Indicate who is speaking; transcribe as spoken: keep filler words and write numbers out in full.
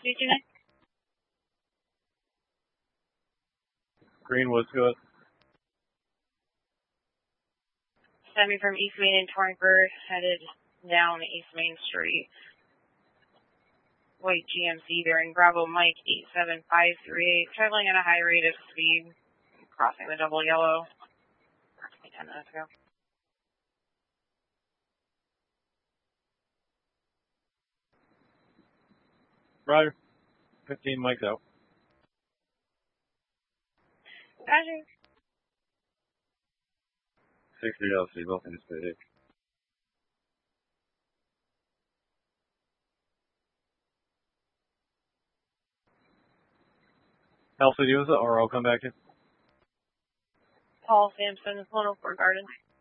Speaker 1: Greenwood's good.
Speaker 2: Semi from East Main and Torringford, headed down East Main Street. White G M C bearing Bravo Mike eight seven five three eight, traveling at a high rate of speed, crossing the double yellow. Approximately ten minutes ago.
Speaker 1: Roger. fifteen Mike's out.
Speaker 2: Roger.
Speaker 1: six three L C, welcome to Space. L C D was it, or I'll come back to you.
Speaker 2: Paul Sampson, one oh four Garden.